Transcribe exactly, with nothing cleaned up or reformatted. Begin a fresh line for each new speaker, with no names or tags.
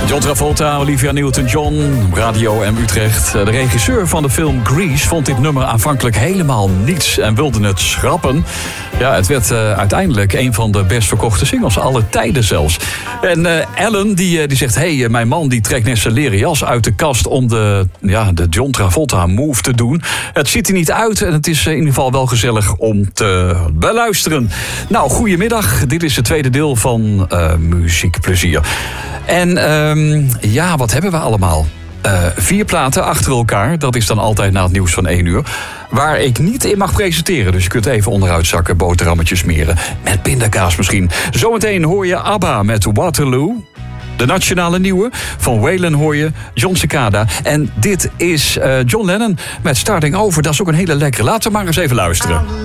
John Travolta, Olivia Newton-John, Radio M Utrecht. De regisseur van de film Grease vond dit nummer aanvankelijk helemaal niets en wilde het schrappen. Ja, het werd uh, uiteindelijk een van de best verkochte singles aller tijden zelfs. En uh, Ellen die, uh, die zegt, hé, hey, mijn man die trekt net zijn leren jas uit de kast om de, ja, de John Travolta move te doen. Het ziet er niet uit en het is in ieder geval wel gezellig om te beluisteren. Nou, goedemiddag. Dit is het tweede deel van uh, Muziekplezier. En um, ja, wat hebben we allemaal? Uh, vier platen achter elkaar, dat is dan altijd na het nieuws van één uur. Waar ik niet in mag presenteren, dus je kunt even onderuit zakken, boterhammetjes smeren. Met pindakaas misschien. Zometeen hoor je ABBA met Waterloo. De nationale nieuwe. Van Waylon hoor je John Cicada. En dit is uh, John Lennon met Starting Over. Dat is ook een hele lekkere. Laten we maar eens even luisteren.